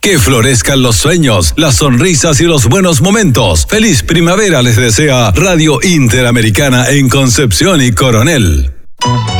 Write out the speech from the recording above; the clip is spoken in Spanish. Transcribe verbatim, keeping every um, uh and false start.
Que florezcan los sueños, las sonrisas y los buenos momentos. Feliz primavera les desea Radio Interamericana en Concepción y Coronel.